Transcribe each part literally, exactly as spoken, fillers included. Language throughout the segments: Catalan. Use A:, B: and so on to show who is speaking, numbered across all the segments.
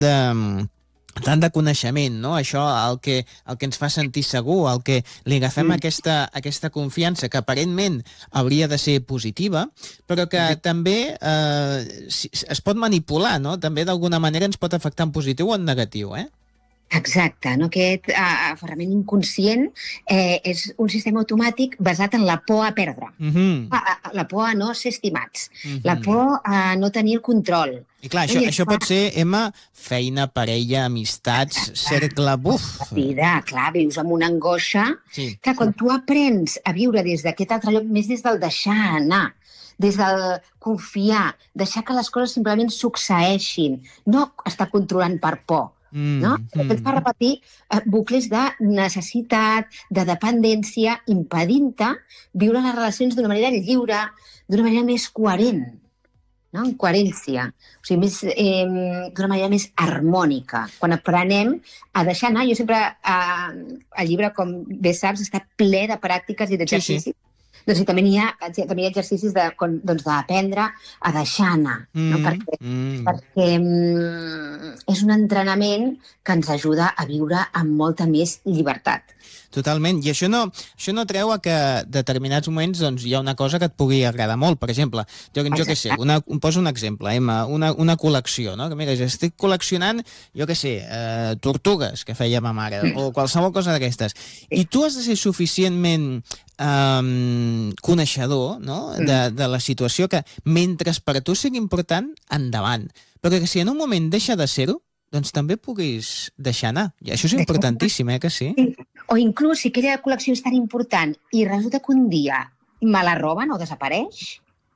A: de, tant de coneixement, no? Això el que, el que ens fa sentir segur, el que li agafem mm. aquesta, aquesta confiança que aparentment hauria de ser positiva, però que mm. també eh, es pot manipular, no? També d'alguna manera ens pot afectar en positiu o en negatiu, eh?
B: Exacte, no? Aquest uh, aferrament inconscient eh, és un sistema automàtic basat en la por a perdre,
A: mm-hmm.
B: la, la por a no ser estimats, mm-hmm. la por a no tenir el control.
A: I clar, això, I això fa... pot ser, Emma, feina, parella, amistats, Exacte. cercle, buf.
B: La vida, clar, vius amb una angoixa,
A: sí.
B: que quan tu aprens a viure des d'aquest altre lloc, més des del deixar anar, des del confiar, deixar que les coses simplement succeeixin, no estar controlant per por,
A: Mm,
B: no?
A: mm.
B: Et fa repetir eh, bucles de necessitat, de dependència, impedint-te viure les relacions d'una manera lliure, d'una manera més coherent, no? En coherència, o sigui, més, eh, d'una manera més harmònica. Quan aprenem a deixar anar, jo sempre, eh, el llibre, com bé saps, està ple de pràctiques i d'exercicis. Sí, sí. Doncs sí, també hi ha, també hi ha exercicis de, doncs, d'aprendre a deixar anar, mm, no? perquè, mm. perquè mm, és un entrenament que ens ajuda a viure amb molta més llibertat.
A: Totalment, i això no, això no treu a que en determinats moments doncs, hi ha una cosa que et pugui agradar molt. Per exemple, jo, jo què sé, una, poso un exemple, Emma, una, una col·lecció, no? Que mira, estic col·leccionant, jo què sé, eh, tortugues, que feia ma mare, o qualsevol cosa d'aquestes. I tu has de ser suficientment eh, coneixedor, no? de, de la situació que, mentre per a tu sigui important, endavant. Però que si en un moment deixa de ser-ho, doncs també puguis deixar anar. I això és importantíssim, eh, que sí?
B: O inclús, si aquella col·lecció és tan important i resulta que un dia me la roben o desapareix,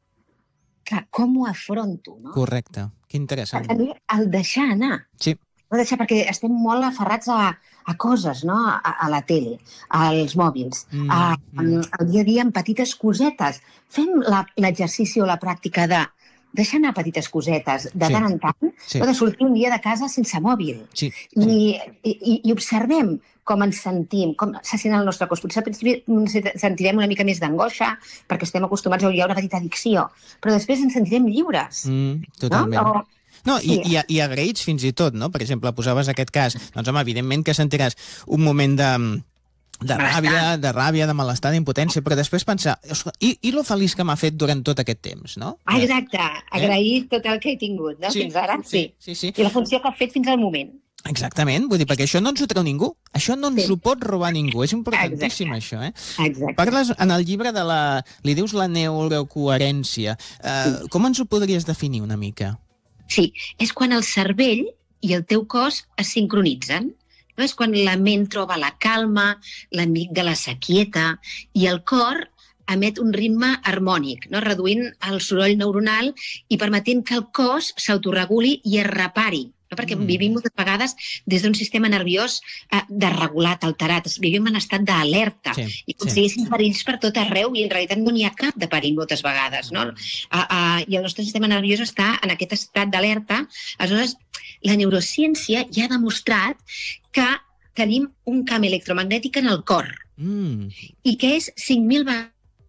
B: clar, com ho afronto, no?
A: Correcte, que interessant.
B: També el deixar anar.
A: Sí.
B: No deixar, perquè estem molt aferrats a, a coses, no? A, a la tele, als mòbils, mm, a, mm. al dia a dia amb petites cosetes. Fem la, l'exercici o la pràctica de deixar anar petites cosetes de sí. tant en tant, sí. o de sortir un dia de casa sense mòbil.
A: Sí.
B: I, i, i observem com ens sentim, com se sent el nostre cos. Potser al principi sentirem una mica més d'angoixa perquè estem acostumats a hi ha una petita addicció, però després ens sentirem lliures.
A: Mm, totalment.
B: No? O,
A: No, i,
B: sí.
A: i, i agraïts fins i tot, no? Per exemple, posaves aquest cas. Doncs, home, evidentment que sentiràs un moment de, de ràbia, de ràbia, de malestar, d'impotència, però després pensar, i, i lo feliç que m'ha fet durant tot aquest temps, no?
B: Ah, exacte, agrair eh? tot el que he tingut, no? Sí, fins ara, sí.
A: Sí, sí, sí.
B: I la funció que ha fet fins al moment.
A: Exactament, vull dir, perquè això no ens ho treu ningú, això no ens sí. ho pot robar ningú, és importantíssim Exacte. això, eh?
B: Exacte.
A: Parles en el llibre de la... li dius la neurocoherència, eh, sí. com ens ho podries definir una mica?
B: Sí, és quan el cervell i el teu cos es sincronitzen. No? És quan la ment troba la calma, l'amígdala s'aquieta i el cor emet un ritme harmònic, no? Reduint el soroll neuronal i permetent que el cos s'autoreguli i es repari. No? Perquè mm. vivim moltes vegades des d'un sistema nerviós eh, desregulat, alterat. Vivim en estat d'alerta sí, i com sí. si hi haguessin perills per tot arreu i en realitat no n'hi ha cap de perill moltes vegades. No? Uh, uh, I el nostre sistema nerviós està en aquest estat d'alerta. Aleshores, la neurociència ja ha demostrat que tenim un camp electromagnètic en el cor
A: mm.
B: i que és cinc mil vegades...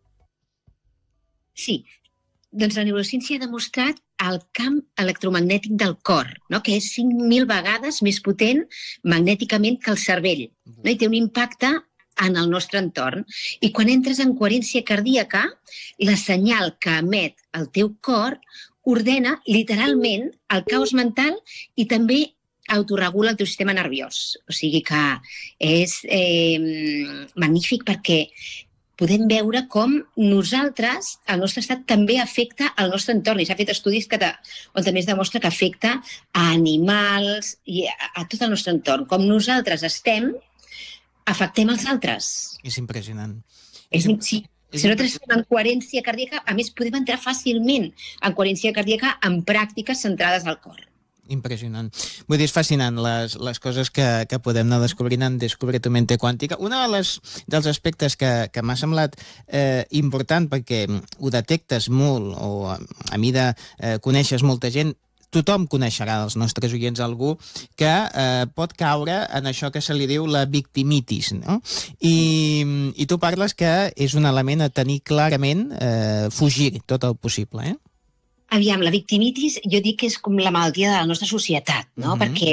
B: Sí, doncs la neurociència ha demostrat el camp electromagnètic del cor, no? Que és cinc mil vegades més potent magnèticament que el cervell, no? I té un impacte en el nostre entorn. I quan entres en coherència cardíaca, la senyal que emet el teu cor ordena literalment el caos mental i també autorregula el teu sistema nerviós. O sigui que és eh, magnífic perquè podem veure com nosaltres, el nostre estat també afecta el nostre entorn. I s'ha fet estudis que te, on també es demostra que afecta a animals i a, a tot el nostre entorn. Com nosaltres estem, afectem els altres.
A: És impressionant.
B: És, sí. Si nosaltres estem en coherència cardíaca, a més, podem entrar fàcilment en coherència cardíaca en pràctiques centrades al cor.
A: Impressionant. Vull dir, és fascinant les, les coses que, que podem anar descobrint en Descubre tu mente quàntica. Una de les, dels aspectes que, que m'ha semblat eh, important, perquè ho detectes molt, o a, a mida eh, coneixes molta gent, tothom coneixerà dels nostres oients algú que eh, pot caure en això que se li diu la victimitis, no? I, i tu parles que és un element a tenir clarament, eh, fugir tot el possible, eh?
B: Aviam, la victimitis jo dic que és com la malaltia de la nostra societat, no? Mm-hmm. Perquè